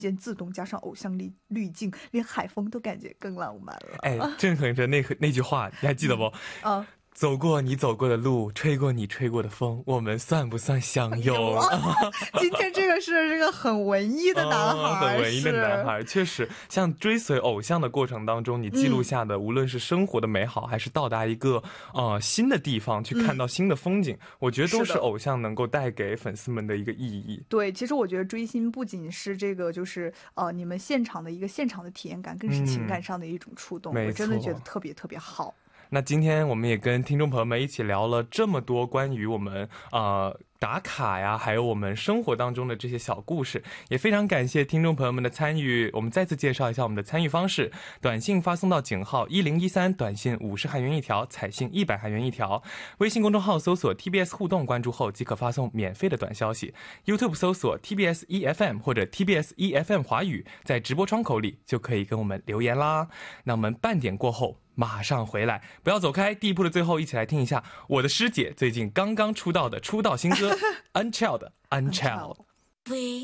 键自动加上偶像滤镜，连海风都感觉更浪漫了。 哎，正合着那句话，你还记得不？走过你走过的路，吹过你吹过的风，我们算不算相拥？ 今天这个很文艺的男孩， 很文艺的男孩，确实，像追随偶像的过程当中，你记录下的，无论是生活的美好，还是到达一个新的地方去看到新的风景，我觉得都是偶像能够带给粉丝们的一个意义。 对，其实我觉得追星不仅是这个，就是你们现场的体验感，更是情感上的一种触动。我真的觉得特别特别好。 那今天我们也跟听众朋友们一起聊了这么多关于我们打卡呀，还有我们生活当中的这些小故事，也非常感谢听众朋友们的参与。我们再次介绍一下我们的参与方式：短信发送到井号1013，短信50韩元一条，彩信100韩元一条。微信公众号搜索 TBS 互动，关注后即可发送免费的短消息。YouTube 搜索 TBS EFM 或者 TBS EFM 华语，在直播窗口里就可以跟我们留言啦。那我们半点过后马上回来，不要走开。第一部的最后，一起来听一下我的师姐最近刚刚出道的出道新歌Unchild。